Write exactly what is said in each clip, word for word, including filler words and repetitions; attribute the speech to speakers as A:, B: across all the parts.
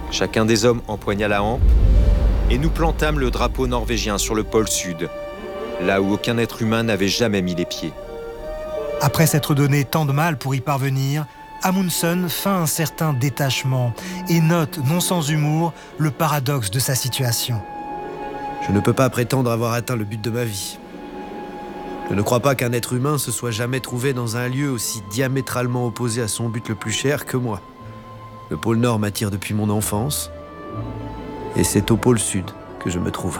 A: Chacun des hommes empoigna la hampe et nous plantâmes le drapeau norvégien sur le pôle sud, là où aucun être humain n'avait jamais mis les pieds.
B: Après s'être donné tant de mal pour y parvenir, Amundsen feint un certain détachement et note, non sans humour, le paradoxe de sa situation.
C: Je ne peux pas prétendre avoir atteint le but de ma vie. Je ne crois pas qu'un être humain se soit jamais trouvé dans un lieu aussi diamétralement opposé à son but le plus cher que moi. Le pôle Nord m'attire depuis mon enfance, et c'est au pôle Sud que je me trouve.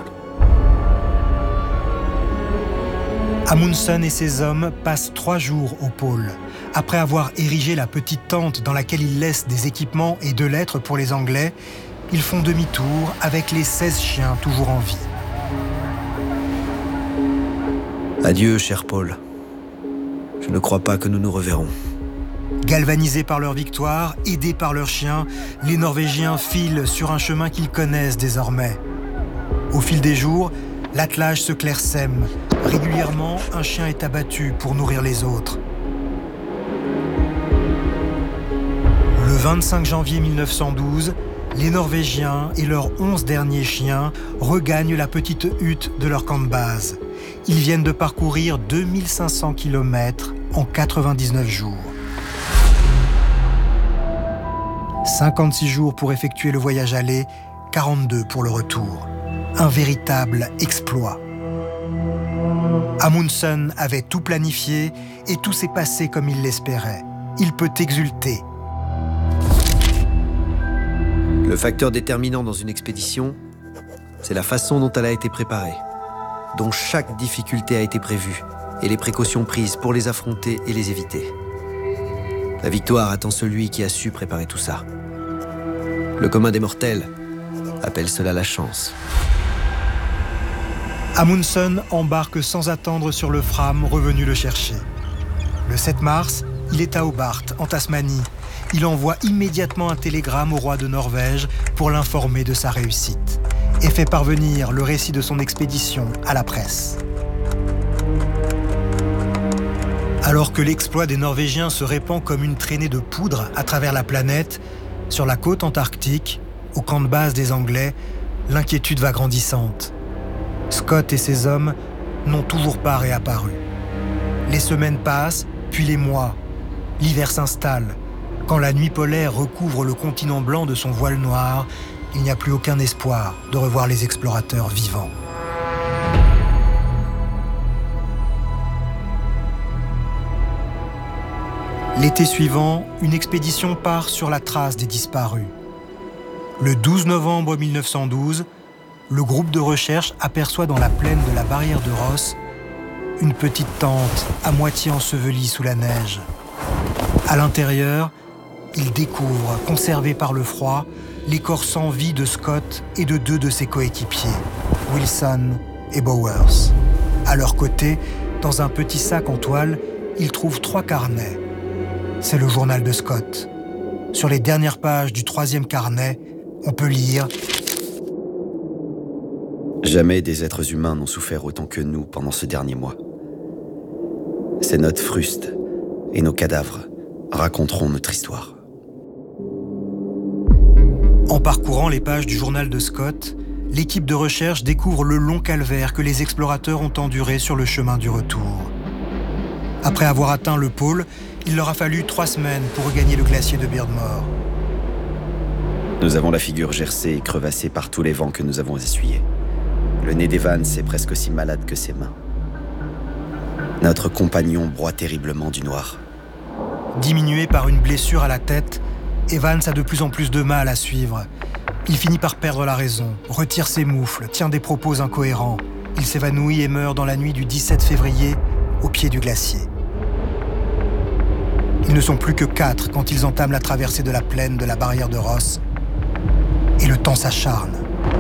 B: Amundsen et ses hommes passent trois jours au pôle. Après avoir érigé la petite tente dans laquelle ils laissent des équipements et deux lettres pour les Anglais, ils font demi-tour avec les seize chiens toujours en vie.
C: Adieu, cher Paul. Je ne crois pas que nous nous reverrons.
B: Galvanisés par leur victoire, aidés par leurs chiens, les Norvégiens filent sur un chemin qu'ils connaissent désormais. Au fil des jours, l'attelage se clairsème. Régulièrement, un chien est abattu pour nourrir les autres. Le vingt-cinq janvier mille neuf cent douze, les Norvégiens et leurs onze derniers chiens regagnent la petite hutte de leur camp de base. Ils viennent de parcourir deux mille cinq cents kilomètres en quatre-vingt-dix-neuf jours. cinquante-six jours pour effectuer le voyage aller, quarante-deux pour le retour. Un véritable exploit. Amundsen avait tout planifié et tout s'est passé comme il l'espérait. Il peut exulter.
C: Le facteur déterminant dans une expédition, c'est la façon dont elle a été préparée, dont chaque difficulté a été prévue et les précautions prises pour les affronter et les éviter. La victoire attend celui qui a su préparer tout ça. Le commun des mortels appelle cela la chance.
B: Amundsen embarque sans attendre sur le Fram revenu le chercher. Le sept mars, il est à Hobart, en Tasmanie. Il envoie immédiatement un télégramme au roi de Norvège pour l'informer de sa réussite et fait parvenir le récit de son expédition à la presse. Alors que l'exploit des Norvégiens se répand comme une traînée de poudre à travers la planète, sur la côte antarctique, au camp de base des Anglais, l'inquiétude va grandissante. Scott et ses hommes n'ont toujours pas réapparu. Les semaines passent, puis les mois. L'hiver s'installe. Quand la nuit polaire recouvre le continent blanc de son voile noir, il n'y a plus aucun espoir de revoir les explorateurs vivants. L'été suivant, une expédition part sur la trace des disparus. Le douze novembre mille neuf cent douze, le groupe de recherche aperçoit dans la plaine de la barrière de Ross une petite tente à moitié ensevelie sous la neige. À l'intérieur, ils découvrent, conservés par le froid, les corps sans vie de Scott et de deux de ses coéquipiers, Wilson et Bowers. À leur côté, dans un petit sac en toile, ils trouvent trois carnets. C'est le journal de Scott. Sur les dernières pages du troisième carnet, on peut lire «
C: Jamais des êtres humains n'ont souffert autant que nous pendant ce dernier mois. Ces notes frustes et nos cadavres raconteront notre histoire. »
B: En parcourant les pages du journal de Scott, l'équipe de recherche découvre le long calvaire que les explorateurs ont enduré sur le chemin du retour. Après avoir atteint le pôle, il leur a fallu trois semaines pour regagner le glacier de Beardmore.
C: Nous avons la figure gercée et crevassée par tous les vents que nous avons essuyés. Le nez d'Evans est presque aussi malade que ses mains. Notre compagnon broie terriblement du noir.
B: Diminué par une blessure à la tête, Evans a de plus en plus de mal à suivre. Il finit par perdre la raison, retire ses moufles, tient des propos incohérents. Il s'évanouit et meurt dans la nuit du dix-sept février, au pied du glacier. Ils ne sont plus que quatre quand ils entament la traversée de la plaine de la barrière de Ross. Et le temps s'acharne.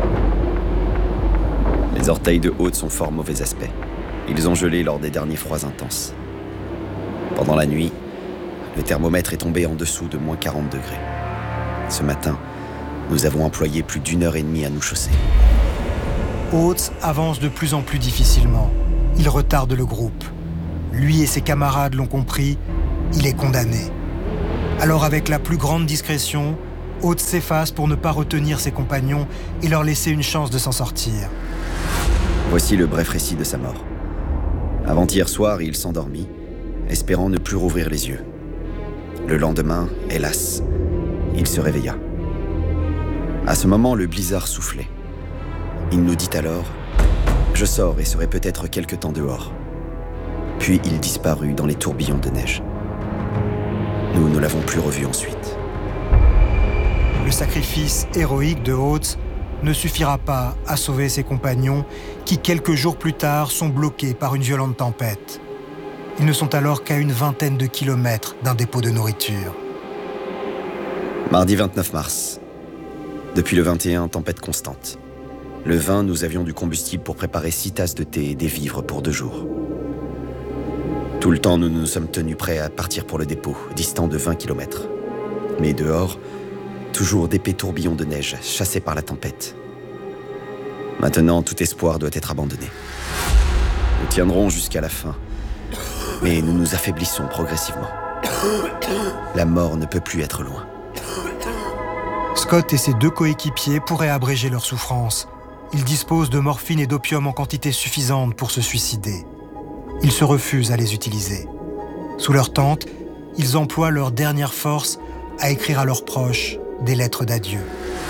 C: Les orteils de Haute sont fort mauvais aspect. Ils ont gelé lors des derniers froids intenses. Pendant la nuit, le thermomètre est tombé en dessous de moins quarante degrés. Ce matin, nous avons employé plus d'une heure et demie à nous chausser.
B: Oates avance de plus en plus difficilement. Il retarde le groupe. Lui et ses camarades l'ont compris, il est condamné. Alors avec la plus grande discrétion, Oates s'efface pour ne pas retenir ses compagnons et leur laisser une chance de s'en sortir.
D: Voici le bref récit de sa mort. Avant-hier soir, il s'endormit, espérant ne plus rouvrir les yeux. Le lendemain, hélas, il se réveilla. À ce moment, le blizzard soufflait. Il nous dit alors « Je sors et serai peut-être quelque temps dehors ». Puis il disparut dans les tourbillons de neige. Nous ne l'avons plus revu ensuite.
B: Le sacrifice héroïque de Oates ne suffira pas à sauver ses compagnons qui, quelques jours plus tard, sont bloqués par une violente tempête. Ils ne sont alors qu'à une vingtaine de kilomètres d'un dépôt de nourriture.
D: Mardi vingt-neuf mars. Depuis le vingt et un, tempête constante. Le vingt, nous avions du combustible pour préparer six tasses de thé et des vivres pour deux jours. Tout le temps, nous nous sommes tenus prêts à partir pour le dépôt, distant de vingt kilomètres. Mais dehors, toujours d'épais tourbillons de neige, chassés par la tempête. Maintenant, tout espoir doit être abandonné. Nous tiendrons jusqu'à la fin, mais nous nous affaiblissons progressivement. La mort ne peut plus être loin.
B: Scott et ses deux coéquipiers pourraient abréger leur souffrance. Ils disposent de morphine et d'opium en quantité suffisante pour se suicider. Ils se refusent à les utiliser. Sous leur tente, ils emploient leur dernière force à écrire à leurs proches des lettres d'adieu.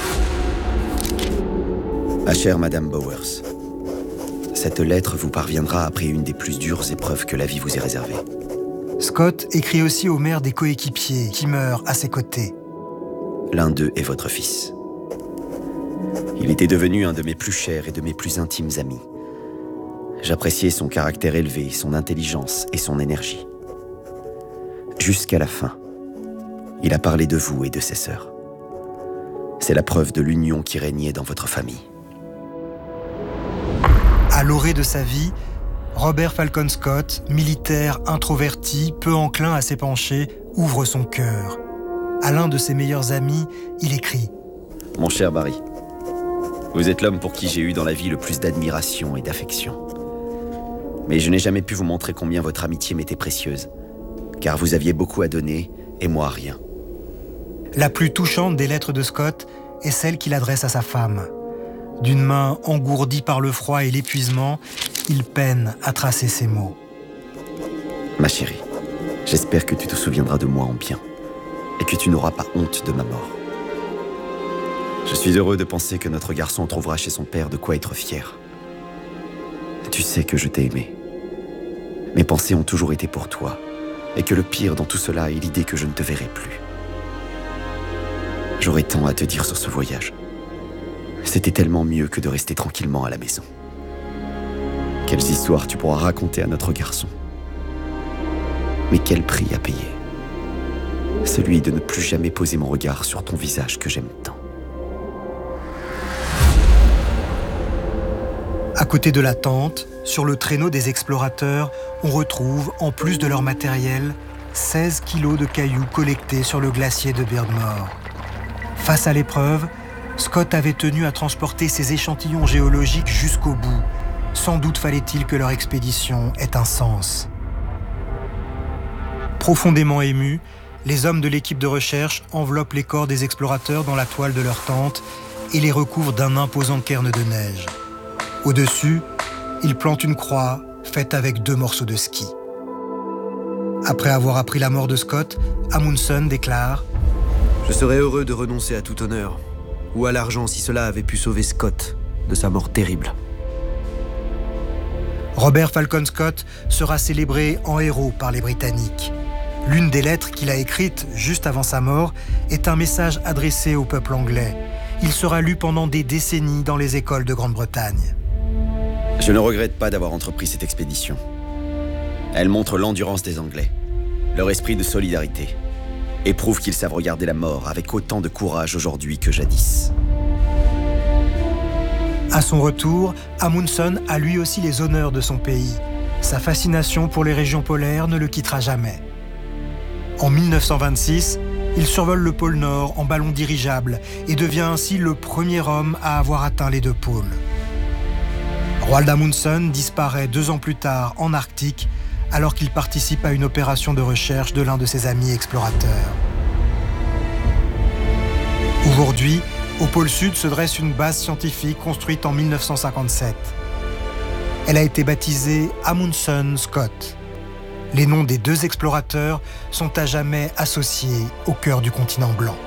D: Ma chère Madame Bowers, cette lettre vous parviendra après une des plus dures épreuves que la vie vous ait réservées.
B: Scott écrit aussi aux mères des coéquipiers qui meurent à ses côtés.
D: L'un d'eux est votre fils. Il était devenu un de mes plus chers et de mes plus intimes amis. J'appréciais son caractère élevé, son intelligence et son énergie. Jusqu'à la fin, il a parlé de vous et de ses sœurs. C'est la preuve de l'union qui régnait dans votre famille.
B: À l'orée de sa vie, Robert Falcon Scott, militaire introverti, peu enclin à s'épancher, ouvre son cœur. À l'un de ses meilleurs amis, il écrit
D: « Mon cher Barry, vous êtes l'homme pour qui j'ai eu dans la vie le plus d'admiration et d'affection. Mais je n'ai jamais pu vous montrer combien votre amitié m'était précieuse, car vous aviez beaucoup à donner et moi rien. »
B: La plus touchante des lettres de Scott est celle qu'il adresse à sa femme. D'une main engourdie par le froid et l'épuisement, il peine à tracer ces mots.
D: « Ma chérie, j'espère que tu te souviendras de moi en bien et que tu n'auras pas honte de ma mort. Je suis heureux de penser que notre garçon trouvera chez son père de quoi être fier. Tu sais que je t'ai aimé. Mes pensées ont toujours été pour toi, et que le pire dans tout cela est l'idée que je ne te verrai plus. J'aurais tant à te dire sur ce voyage. C'était tellement mieux que de rester tranquillement à la maison. Quelles histoires tu pourras raconter à notre garçon. Mais quel prix à payer. Celui de ne plus jamais poser mon regard sur ton visage que j'aime tant.
B: À côté de la tente, sur le traîneau des explorateurs, on retrouve, en plus de leur matériel, seize kilos de cailloux collectés sur le glacier de Beardmore. Face à l'épreuve, Scott avait tenu à transporter ces échantillons géologiques jusqu'au bout. Sans doute fallait-il que leur expédition ait un sens. Profondément émus, les hommes de l'équipe de recherche enveloppent les corps des explorateurs dans la toile de leur tente et les recouvrent d'un imposant cairn de neige. Au-dessus, ils plantent une croix faite avec deux morceaux de ski. Après avoir appris la mort de Scott, Amundsen déclare
C: « Je serais heureux de renoncer à tout honneur, ou à l'argent si cela avait pu sauver Scott de sa mort terrible. »
B: Robert Falcon Scott sera célébré en héros par les Britanniques. L'une des lettres qu'il a écrites juste avant sa mort est un message adressé au peuple anglais. Il sera lu pendant des décennies dans les écoles de Grande-Bretagne.
D: Je ne regrette pas d'avoir entrepris cette expédition. Elle montre l'endurance des Anglais, leur esprit de solidarité, et prouve qu'ils savent regarder la mort avec autant de courage aujourd'hui que jadis.
B: À son retour, Amundsen a lui aussi les honneurs de son pays. Sa fascination pour les régions polaires ne le quittera jamais. En mille neuf cent vingt-six, il survole le pôle Nord en ballon dirigeable et devient ainsi le premier homme à avoir atteint les deux pôles. Roald Amundsen disparaît deux ans plus tard en Arctique alors qu'il participe à une opération de recherche de l'un de ses amis explorateurs. Aujourd'hui, au pôle Sud se dresse une base scientifique construite en mille neuf cent cinquante-sept. Elle a été baptisée Amundsen Scott. Les noms des deux explorateurs sont à jamais associés au cœur du continent blanc.